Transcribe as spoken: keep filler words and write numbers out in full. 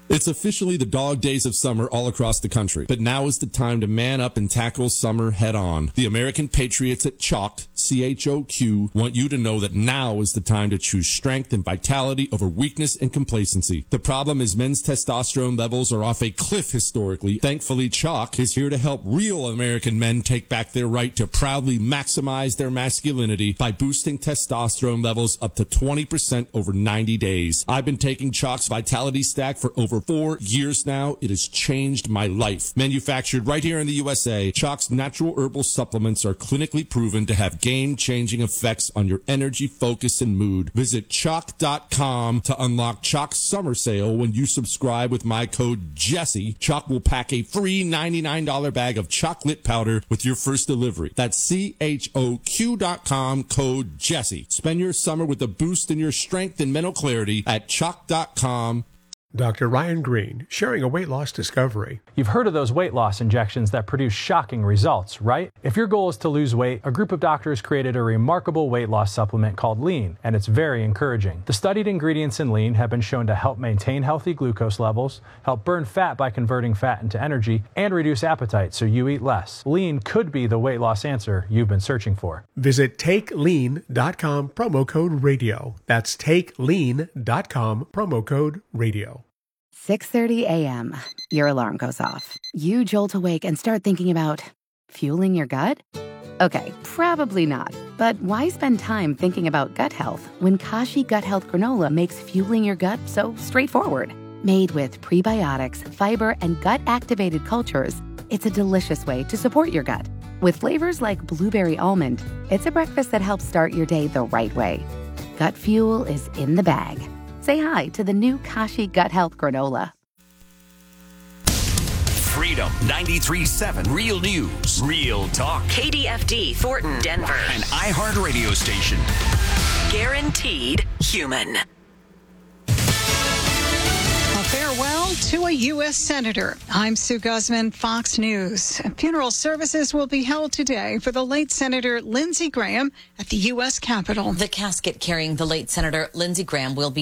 It's officially the dog days of summer all across the country, but now is the time to man up and tackle summer head on. The American Patriots at Choq, C H O Q, want you to know that now is the time to choose strength and vitality over weakness and complacency. The problem is men's testosterone levels are off a cliff historically. Thankfully, Choq is here to help real American men take back their right to proudly maximize their masculinity by boosting testosterone levels up to twenty percent over ninety days. I've been taking Choq's Vitality Stack for over four years now. It has changed my life. Manufactured right here in the U S A, Choq's natural herbal supplements are clinically proven to have game-changing effects on your energy, focus, and mood. Visit choq dot com to unlock Choq's summer sale. When you subscribe with my code Jesse, Choq will pack a free ninety-nine dollars bag of chocolate powder with your first delivery. That's C H O Q dot com, code Jesse. Spend your summer with a boost in your strength and mental clarity at choq dot com. Doctor Ryan Green, sharing a weight loss discovery. You've heard of those weight loss injections that produce shocking results, right? If your goal is to lose weight, a group of doctors created a remarkable weight loss supplement called Lean, and it's very encouraging. The studied ingredients in Lean have been shown to help maintain healthy glucose levels, help burn fat by converting fat into energy, and reduce appetite so you eat less. Lean could be the weight loss answer you've been searching for. Visit take lean dot com, promo code radio. That's take lean dot com, promo code radio. six thirty a.m. Your alarm goes off. You jolt awake and start thinking about fueling your gut? Okay, probably not. But why spend time thinking about gut health when Kashi Gut Health Granola makes fueling your gut so straightforward? Made with prebiotics, fiber, and gut-activated cultures, it's a delicious way to support your gut. With flavors like blueberry almond, it's a breakfast that helps start your day the right way. Gut fuel is in the bag. Say hi to the new Kashi Gut Health Granola. Freedom ninety-three point seven, Real News, Real Talk. K D F D, Thornton, Denver. An iHeart radio station. Guaranteed human. A farewell to a U S Senator. I'm Sue Guzman, Fox News. Funeral services will be held today for the late Senator Lindsey Graham at the U S Capitol. The casket carrying the late Senator Lindsey Graham will be